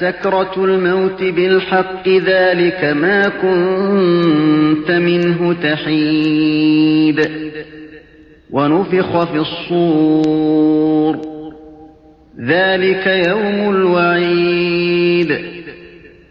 سكرة الموت بالحق ذلك ما كنت منه تحيد ونفخ في الصور ذلك يوم الوعيد